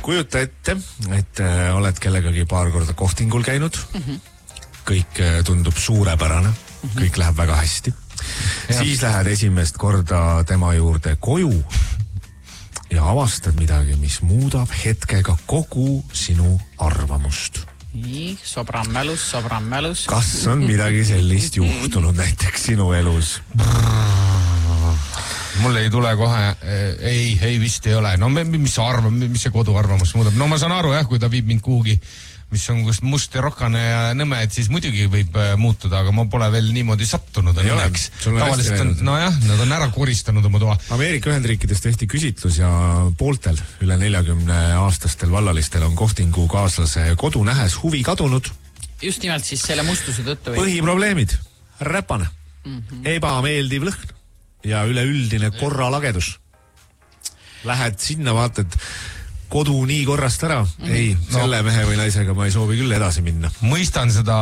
kujuta ette, et oled kellegagi paar korda kohtingul käinud. Kõik tundub suurepärane. Kõik läheb väga hästi. Siis lähed esimest korda tema juurde koju ja avastad midagi, mis muudab hetkega kogu sinu arvamust. Nii, sobran mälus. Kas on midagi sellist juhtunud näiteks sinu elus? Mul ei tule kohe, ei vist ei ole. No mis see kodu arvamus muudab? No ma saan aru kui ta viib mind kuhugi, mis on must ja rokane ja nõme, et siis muidugi võib muutuda, aga ma pole veel niimoodi sattunud. Tavaliselt on, nad on ära koristanud oma toa. Ameerika Ühendriikides tehti küsitlus ja pooltel üle 40-aastastel vallalistel on kohtingu kaaslase kodu nähes huvi kadunud. Just nimelt siis selle mustuse tõttu. Põhiprobleemid, räpane, ebameeldiv lõhn ja üleüldine korralagedus. Lähed sinna, vaatad kodu nii korrast ära. Ei, selle mehe või naisega ma ei soovi küll edasi minna. Mõistan seda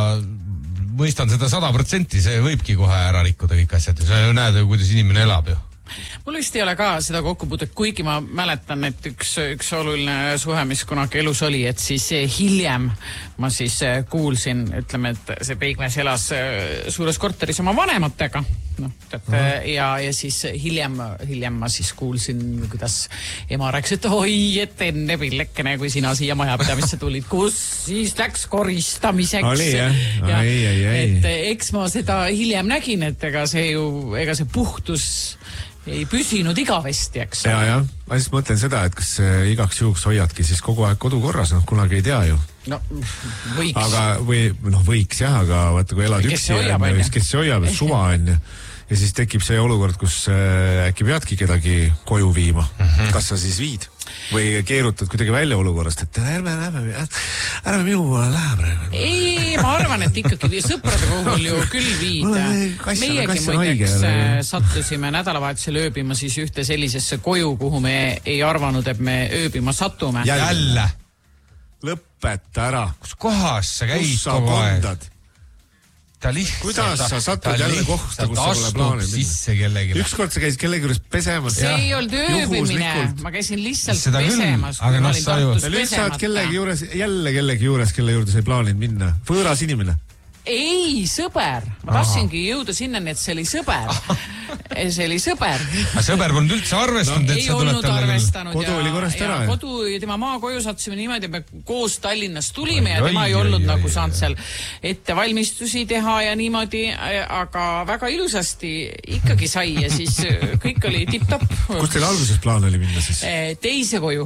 100%, see võibki kohe ära rikkuda kõik asjad. Sa näed, kuidas inimene elab ju. Mul vist ei ole ka seda kokkupuudet, kuigi ma mäletan, et üks oluline suhe, mis kunagi elus oli, et siis hiljem ma siis kuulsin, ütleme, et see peigmees elas suures korteris oma vanematega. Ja siis hiljem ma siis kuulsin, kuidas ema rääkis, et oi, et enne pillekene, kui sina siia majapidamisse tulid, kus siis läks koristamiseks. Oli, jah? Et eks ma seda hiljem nägin, et ega see puhtus ei püsinud igavesti, eks. Ja. Ma siis mõtlen seda, et kas igaks juhuks hoiadki siis kogu aeg kodu korras, kunagi ei tea ju. No, võiks. Aga, võiks jah, aga vaata, kui elad üksi, kes see hoiab, suva on ja siis tekib see olukord, kus äkki peadki kedagi koju viima. Kas sa siis viid? Või keerutad kuidagi välja olukorrast, et ärme minu poole läheb. Ei, ma arvan, et ikkagi sõprade puhul ju küll viida. Meiegi muideks sattusime nädalavahetusel ööbima siis ühte sellisesse koju, kuhu me ei arvanud, et me ööbima satume. Jälle. Lõpeta ära. Kus kohas sa käid kogu aeg? Kuidas sa satud jälle kohta, kus sa pole plaanid minna? Ükskord sa käisid kellegi juures pesemas. See ei olnud ööbimine, ma käisin lihtsalt pesemas. Aga nüüd sa oled kellegi juures, kelle juurde sa ei plaanid minna. Võõras inimene. Ei, sõber. Ma tahtsingi jõuda sinna, et see oli sõber. See oli sõber. Aga sõber polnud üldse arvestanud, et sa tuled talle. Kodu oli korrast ära. Kodu ja tema maakoju sattusime niimoodi, et me koos Tallinnas tulime ja tema ei olnud nagu saanud seal ette valmistusi teha ja niimoodi, aga väga ilusasti ikkagi sai ja siis kõik oli tipp-topp. Kus teil alguses plaan oli minna siis? Teise koju.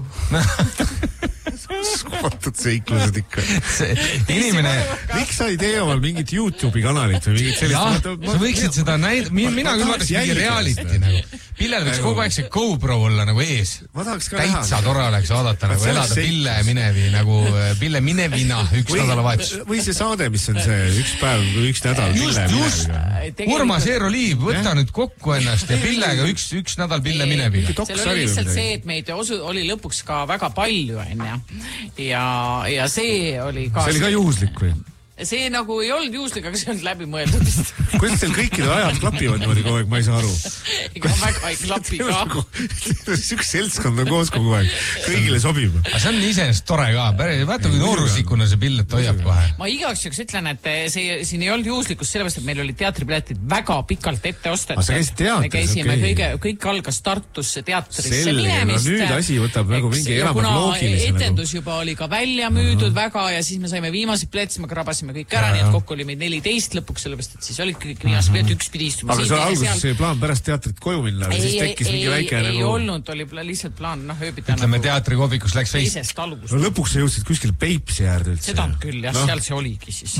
Skomatud seiklused ikka. Inimene... Miks sa ei tee omal mingit YouTube'i kanalit või mingit sellist... Sa võiksid seda mina küll vaataks mingi reality nagu. Pillel võiks kogu aeg see GoPro olla nagu ees. Täitsa tore oleks vaadata nagu elada Pille minevi nagu Pille minevina üks nädalavahetus. Või see saade, mis on see üks päev, üks nädal Pille mineviga. Urmas Eeroliiv, võta nüüd kokku ennast ja Pillega üks nädal Pille mineviga. Seal oli lihtsalt see, et meid oli lõpuks ka väga palju ja see oli ka... See oli ka juhuslik või? See nagu ei olnud juhuslik, aga see on läbi mõeldud. Kuidas teil kõikide ajad klapivad niimoodi kogu aeg, ma ei saa aru. Ega väga ei klapi ka. Üks seltskond on koos kogu aeg. Kõigile sobib. Aga see on iseenesest tore ka. Vaata, kui noorusikuna see Pillet hoiab kohe. Ma igaks juhuks ütlen, et siin ei olnud juhuslikkust sellepärast, et meil oli teatripiletid väga pikalt ette ostetud. Sa käisid teatris? Me käisime kõik algas Tartusse teatrisse minemist. Nüüd asi võtab nagu mingi elamad loogilisena. Etendus juba oli ka välja müüdud väga ja siis me saime viimasi piletid, me krabasime kõik ära, nii et kokku oli meid 14 lõpuks, sellepärast, et siis olid kõik viimast pilet, üks pidi istuma. Aga see alguses see plaan pärast teatrit koju minna, siis tekkis mingi väike ei olnud, oli lihtsalt plaan, ööbida ütleme, teatrikovikus läks veist. Teisest algust. No lõpuks sa jõudsid kuskil Peipsi äärde üldse. Seda küll, jah, seal see oligi siis.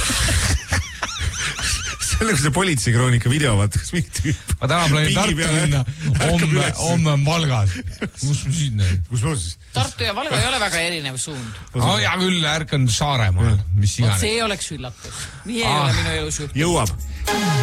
Selle kui see politseikroonika video, vaata, kas mingi tüüp. Ma täna planin Tartu minna, homme on Valgas. Kus ma siin näin? Kus ma siis? Tartu ja Valga ei ole väga erinev suund. Ja küll, ärkan Saaremaal, mis iganes. See oleks üllatus. Nii ei ole minu elus juhtunud. Jõuab.